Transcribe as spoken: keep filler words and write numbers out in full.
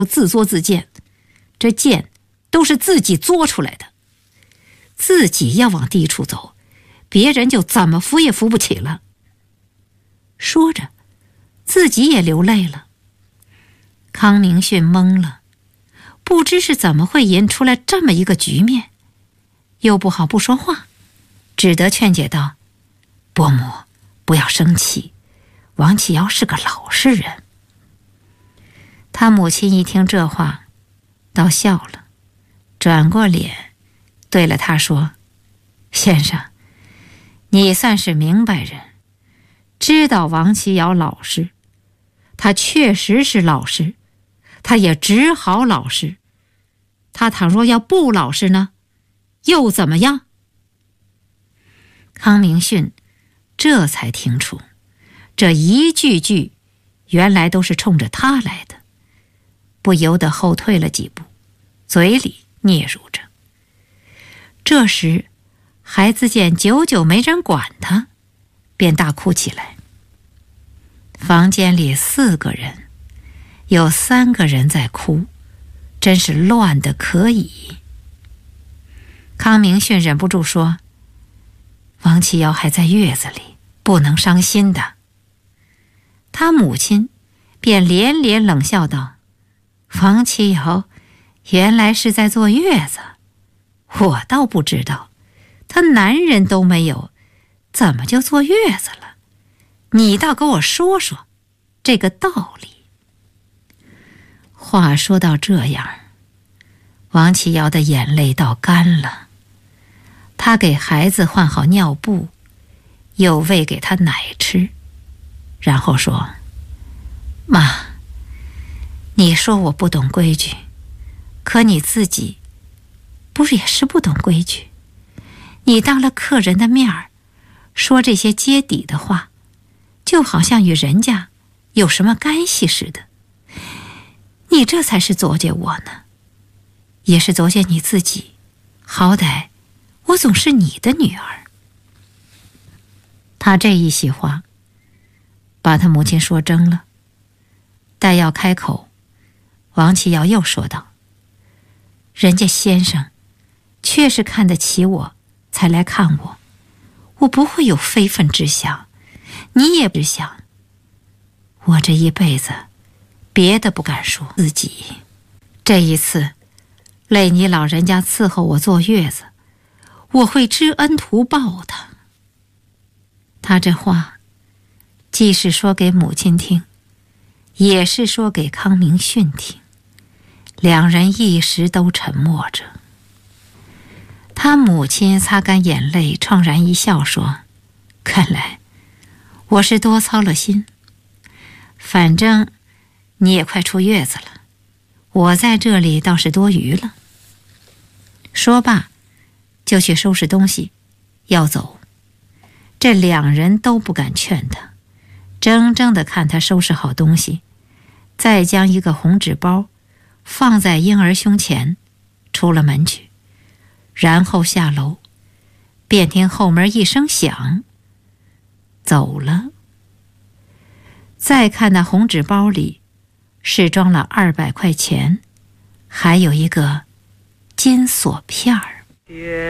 自作自贱，这贱都是自己作出来的。自己要往低处走，别人就怎么扶也扶不起了。说着，自己也流泪了。康明训懵了，不知是怎么会引出来这么一个局面，又不好不说话，只得劝解道：伯母，不要生气，王启尧是个老实人。他母亲一听这话，倒笑了，转过脸对了他说：先生，你算是明白人，知道王启尧老实，他确实是老实，他也只好老实。他倘若要不老实呢，又怎么样？康明训这才听出，这一句句原来都是冲着他来的，不由得后退了几步，嘴里嗫嚅着。这时孩子见久久没人管他，便大哭起来。房间里四个人，有三个人在哭，真是乱得可以。康明训忍不住说：王启尧还在月子里，不能伤心的。他母亲便连连冷笑道：王启尧原来是在坐月子，我倒不知道，他男人都没有，怎么就坐月子了？你倒给我说说这个道理。话说到这样，王启尧的眼泪倒干了。他给孩子换好尿布，又喂给他奶吃，然后说：妈，你说我不懂规矩，可你自己不是也是不懂规矩？你当了客人的面儿说这些揭底的话，就好像与人家有什么干系似的。你这才是作践我呢，也是作践你自己。好歹我总是你的女儿。他这一席话把他母亲说怔了，待要开口，王启尧又说道：人家先生确实看得起我才来看我，我不会有非分之想，你也不想。我这一辈子别的不敢说，自己这一次累你老人家伺候我坐月子，我会知恩图报的。他这话既是说给母亲听，也是说给康明训听，两人一时都沉默着。他母亲擦干眼泪，怆然一笑说：看来我是多操了心，反正你也快出月子了，我在这里倒是多余了。说罢就去收拾东西要走。这两人都不敢劝他，怔怔地看他收拾好东西，再将一个红纸包放在婴儿胸前，出了门去，然后下楼，便听后门一声响，走了。再看那红纸包里是装了二百块钱，还有一个金锁片儿。